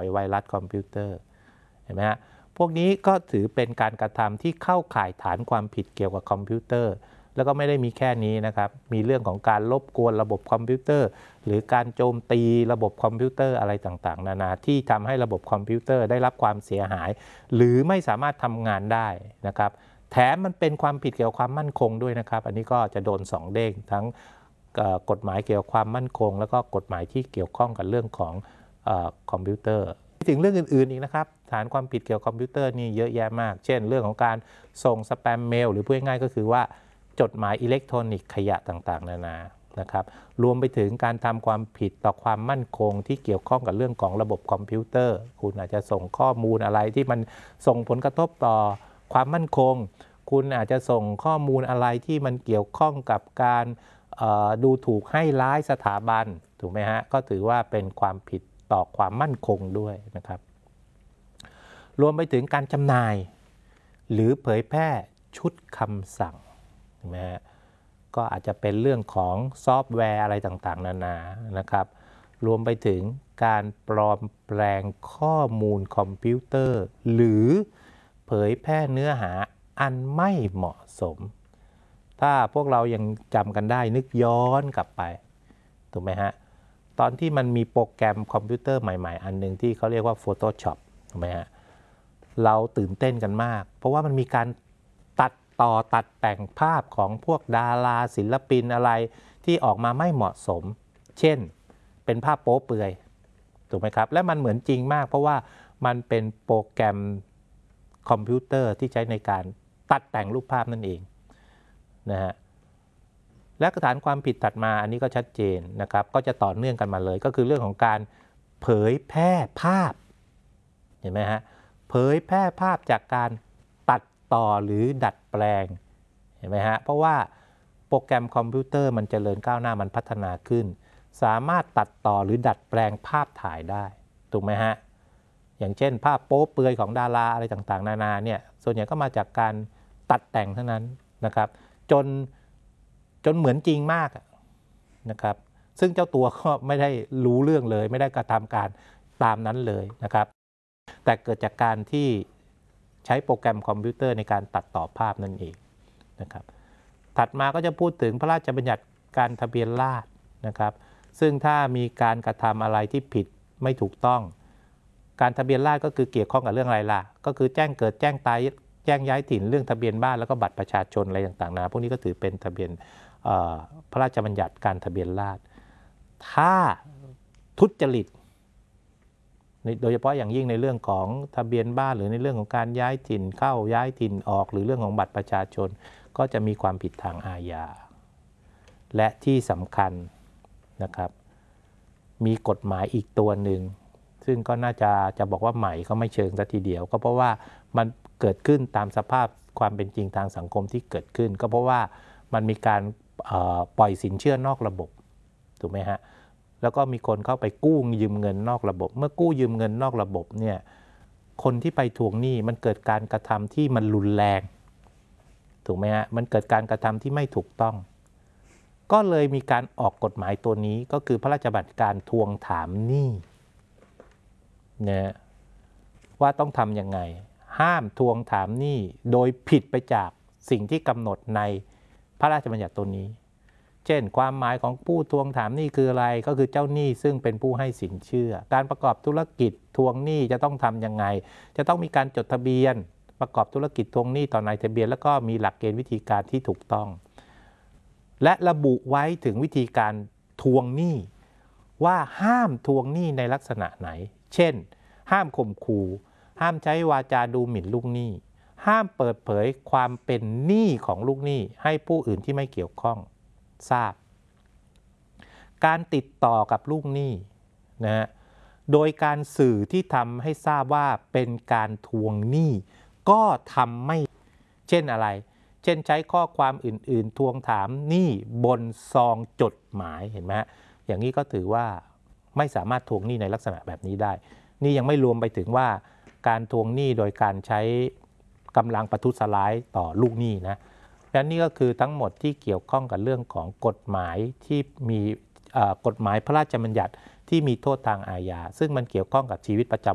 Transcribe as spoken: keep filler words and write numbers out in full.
อยไวรัสคอมพิวเตอร์เห็นไหมฮะพวกนี้ก็ถือเป็นการกระทำที่เข้าข่ายฐานความผิดเกี่ยวกับคอมพิวเตอร์แล้วก็ไม่ได้มีแค่นี้นะครับมีเรื่องของการรบกวนระบบคอมพิวเตอร์หรือการโจมตีระบบคอมพิวเตอร์อะไรต่างๆนานาที่ทำให้ระบบคอมพิวเตอร์ได้รับความเสียหายหรือไม่สามารถทำงานได้นะครับแถมมันเป็นความผิดเกี่ยวกับความมั่นคงด้วยนะครับอันนี้ก็จะโดนสองเด้งทั้งกฎหมายเกี่ยวกับความมั่นคงแล้วก็กฎหมายที่เกี่ยวข้องกับเรื่องของคอมพิวเตอร์ถึงเรื่องอื่นๆอีกนะครับฐานความผิดเกี่ยวกับคอมพิวเตอร์นี่เยอะแยะมากเช่นเรื่องของการส่งสแปมเมลหรือพูดง่ายๆก็คือว่าจดหมายอิเล็กทรอนิกส์ขยะต่างๆนานานะครับรวมไปถึงการทำความผิดต่อความมั่นคงที่เกี่ยวข้องกับเรื่องของระบบคอมพิวเตอร์คุณอาจจะส่งข้อมูลอะไรที่มันส่งผลกระทบต่อความมั่นคงคุณอาจจะส่งข้อมูลอะไรที่มันเกี่ยวข้องกับการดูถูกให้ร้ายสถาบันถูกไหมฮะก็ถือว่าเป็นความผิดต่อความมั่นคงด้วยนะครับรวมไปถึงการจำหน่ายหรือเผยแพร่ชุดคำสั่งนะฮะก็อาจจะเป็นเรื่องของซอฟต์แวร์อะไรต่างๆนานานะครับรวมไปถึงการปลอมแปลงข้อมูลคอมพิวเตอร์หรือเผยแพร่เนื้อหาอันไม่เหมาะสมถ้าพวกเรายังจำกันได้นึกย้อนกลับไปถูกไหมฮะตอนที่มันมีโปรแกรมคอมพิวเตอร์ใหม่ๆอันหนึ่งที่เขาเรียกว่า Photoshop ถูกไหมฮะเราตื่นเต้นกันมากเพราะว่ามันมีการตัดต่อตัดแต่งภาพของพวกดาราศิลปินอะไรที่ออกมาไม่เหมาะสมเช่นเป็นภาพโป๊เปลือยถูกไหมครับและมันเหมือนจริงมากเพราะว่ามันเป็นโปรแกรมคอมพิวเตอร์ที่ใช้ในการตัดแต่งรูปภาพนั่นเองนะฮะและฐานความผิดถัดมาอันนี้ก็ชัดเจนนะครับก็จะต่อเนื่องกันมาเลยก็คือเรื่องของการเผยแพร่ภาพเห็นไหมฮะเผยแพร่ภาพจากการตัดต่อหรือดัดแปลงเห็นไหมฮะเพราะว่าโปรแกรมคอมพิวเตอร์มันเจริญก้าวหน้ามันพัฒนาขึ้นสามารถตัดต่อหรือดัดแปลงภาพถ่ายได้ถูกไหมฮะอย่างเช่นภาพโป๊เปลือยของดาราอะไรต่างๆนานาเนี่ยส่วนใหญ่ก็มาจากการตัดแต่งเท่านั้นนะครับจนจนเหมือนจริงมากนะครับซึ่งเจ้าตัวก็ไม่ได้รู้เรื่องเลยไม่ได้กระทำการตามนั้นเลยนะครับแต่เกิดจากการที่ใช้โปรแกรมคอมพิวเตอร์ในการตัดต่อภาพนั่นเองนะครับถัดมาก็จะพูดถึงพระราชบัญญัติการทะเบียนราษฎร์นะครับซึ่งถ้ามีการกระทำอะไรที่ผิดไม่ถูกต้องการทะเบียนราษฎร์ก็คือเกี่ยวข้องกับเรื่องอะไรล่ะก็คือแจ้งเกิดแจ้งตายแจ้งย้ายถิ่นเรื่องทะเบียนบ้านแล้วก็บัตรประชาชนอะไรต่างๆนะพวกนี้ก็ถือเป็นทะเบียนพระราชบัญญัติการทะเบียนราษฎร์ถ้าทุจริตโดยเฉพาะอย่างยิ่งในเรื่องของทะเบียนบ้านหรือในเรื่องของการย้ายถิ่นเข้าย้ายถิ่นออกหรือเรื่องของบัตรประชาชนก็จะมีความผิดทางอาญาและที่สำคัญนะครับมีกฎหมายอีกตัวหนึ่งซึ่งก็น่าจะจะบอกว่าใหม่ก็ไม่เชิงซะทีเดียวก็เพราะว่ามันเกิดขึ้นตามสภาพความเป็นจริงทางสังคมที่เกิดขึ้นก็เพราะว่ามันมีการปล่อยสินเชื่อนอกระบบถูกไหมฮะแล้วก็มีคนเข้าไปกู้ยืมเงินนอกระบบเมื่อกู้ยืมเงินนอกระบบเนี่ยคนที่ไปทวงหนี้มันเกิดการกระทำที่มันรุนแรงถูกไหมฮะมันเกิดการกระทำที่ไม่ถูกต้องก็เลยมีการออกกฎหมายตัวนี้ก็คือพระราชบัญญัติการทวงถามหนี้นะว่าต้องทำยังไงห้ามทวงถามหนี้โดยผิดไปจากสิ่งที่กำหนดในพระราชบัญญัติตัวนี้เช่นความหมายของผู้ทวงถามหนี้คืออะไรก็คือเจ้าหนี้ซึ่งเป็นผู้ให้สินเชื่อการประกอบธุรกิจทวงหนี้จะต้องทำยังไงจะต้องมีการจดทะเบียนประกอบธุรกิจทวงหนี้ต่อนายทะเบียนแล้วก็มีหลักเกณฑ์วิธีการที่ถูกต้องและระบุไว้ถึงวิธีการทวงหนี้ว่าห้ามทวงหนี้ในลักษณะไหนเช่นห้ามข่มขู่ห้ามใช้วาจาดูหมิ่นลูกหนี้ห้ามเปิดเผยความเป็นหนี้ของลูกหนี้ให้ผู้อื่นที่ไม่เกี่ยวข้องทราบการติดต่อกับลูกหนี้นะฮะโดยการสื่อที่ทำให้ทราบว่าเป็นการทวงหนี้ก็ทำไม่เช่นอะไรเช่นใช้ข้อความอื่นๆทวงถามหนี้บนซองจดหมายเห็นไหมฮะอย่างนี้ก็ถือว่าไม่สามารถทวงหนี้ในลักษณะแบบนี้ได้นี่ยังไม่รวมไปถึงว่าการทวงหนี้โดยการใช้กำลังประทุษร้ายต่อลูกหนี้นะและนี่ก็คือทั้งหมดที่เกี่ยวข้องกับเรื่องของกฎหมายที่มีกฎหมายพระราชบัญญัติที่มีโทษทางอาญาซึ่งมันเกี่ยวข้องกับชีวิตประจ